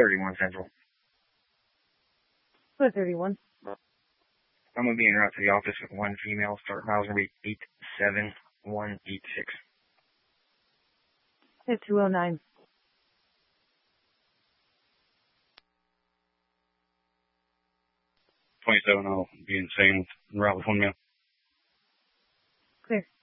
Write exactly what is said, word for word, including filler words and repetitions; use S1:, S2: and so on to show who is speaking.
S1: thirty-one Central.
S2: What thirty-one?
S1: I'm going to be en route to the office with one female. Start miles going to be eight seven one eight six.
S2: At two oh nine.
S3: twenty-seven, I'll be insane en route with one male.
S2: Clear.